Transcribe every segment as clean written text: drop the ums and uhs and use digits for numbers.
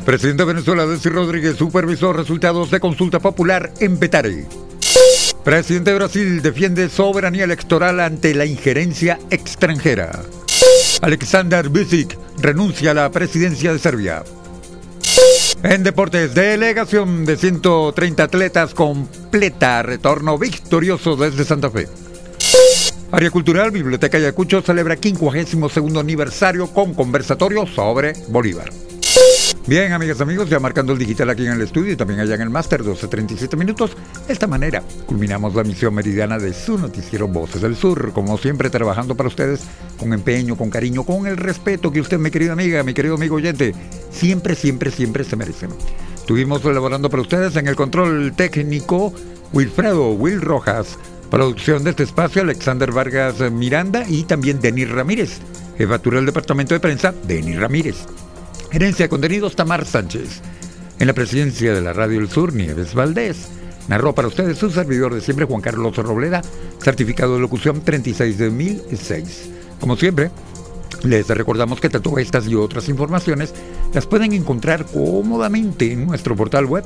Presidente de Venezuela, Delcy Rodríguez, supervisó resultados de consulta popular en Petare. Presidente de Brasil defiende soberanía electoral ante la injerencia extranjera. Aleksandar Vučić renuncia a la presidencia de Serbia. En deportes, delegación de 130 atletas completa retorno victorioso desde Santa Fe. Área cultural, Biblioteca Ayacucho celebra 52º aniversario con conversatorio sobre Bolívar. Bien, amigas, amigos, ya marcando el digital aquí en el estudio y también allá en el máster, 12:37 minutos. De esta manera culminamos la misión meridiana de su noticiero Voces del Sur. Como siempre, trabajando para ustedes con empeño, con cariño, con el respeto que usted, mi querida amiga, mi querido amigo oyente, siempre se merecen. Estuvimos elaborando para ustedes en el control técnico Wilfredo Will Rojas. Producción de este espacio, Alexander Vargas Miranda y también Denis Ramírez. Jefatura del departamento de prensa, Denis Ramírez. Gerencia de contenidos, Tamar Sánchez. En la presidencia de la Radio del Sur, Nieves Valdés. Narró para ustedes su servidor de siempre, Juan Carlos Robleda, certificado de locución 36/2006. Como siempre, les recordamos que tanto estas y otras informaciones las pueden encontrar cómodamente en nuestro portal web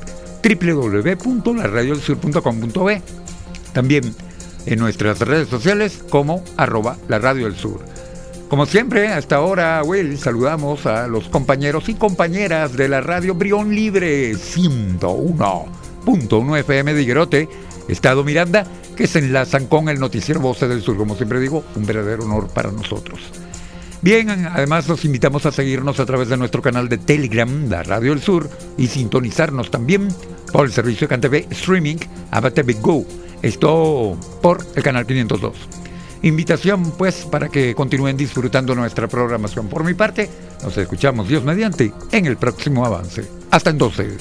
www.laradiodelsur.com.be. También en nuestras redes sociales como @LaRadioDelSur. Como siempre, hasta ahora, Will, saludamos a los compañeros y compañeras de la Radio Brión Libre 101.1 FM de Higuerote, Estado Miranda, que se enlazan con el noticiero Voces del Sur. Como siempre digo, un verdadero honor para nosotros. Bien, además los invitamos a seguirnos a través de nuestro canal de Telegram, La Radio del Sur, y sintonizarnos también por el servicio de CanTV Streaming, AvaTV Go. Esto por el canal 502. Invitación, pues, para que continúen disfrutando nuestra programación. Por mi parte, nos escuchamos, Dios mediante, en el próximo avance. Hasta entonces.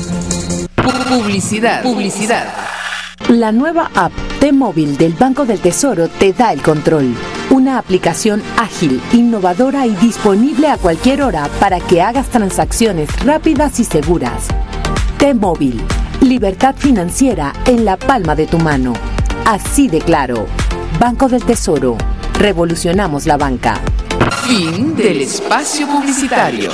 Publicidad. La nueva app T-Móvil del Banco del Tesoro te da el control. Una aplicación ágil, innovadora y disponible a cualquier hora para que hagas transacciones rápidas y seguras. T-Móvil. Libertad financiera en la palma de tu mano. Así de claro. Banco del Tesoro. Revolucionamos la banca. Fin del espacio publicitario.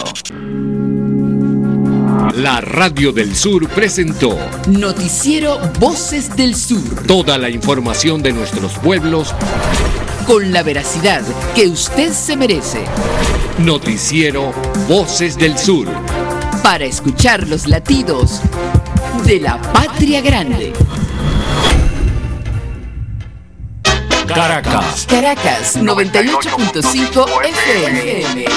La Radio del Sur presentó Noticiero Voces del Sur. Toda la información de nuestros pueblos Con la veracidad que usted se merece. Noticiero Voces del Sur. Para escuchar los latidos de la patria grande. Caracas. Caracas 98.5 FM.